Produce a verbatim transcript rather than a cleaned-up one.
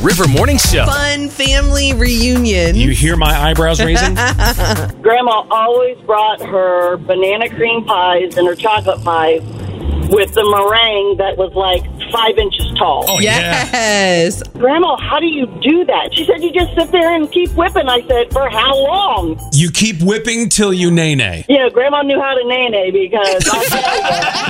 River Morning Show. Fun family reunion. You hear my eyebrows raising? Grandma always brought her banana cream pies and her chocolate pies with the meringue that was like five inches tall. Oh, Yes. Grandma, how do you do that? She said, you just sit there and keep whipping. I said, for how long? You keep whipping till you nay-nay. Yeah, Grandma knew how to nay-nay because I